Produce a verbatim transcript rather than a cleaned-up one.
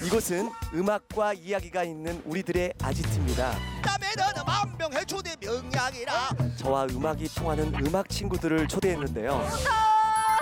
이곳은 음악과 이야기가 있는 우리들의 아지트입니다. 남해는 만병의 초대 명약이라. 저와 음악이 통하는 음악 친구들을 초대했는데요.